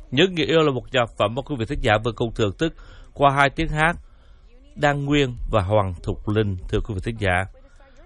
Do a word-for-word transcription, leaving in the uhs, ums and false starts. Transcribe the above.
Những Người Yêu là một nhạc phẩm mà quý vị thính giả vừa cùng thưởng thức qua hai tiếng hát Đan Nguyên và Hoàng Thục Linh, thưa quý vị thính giả.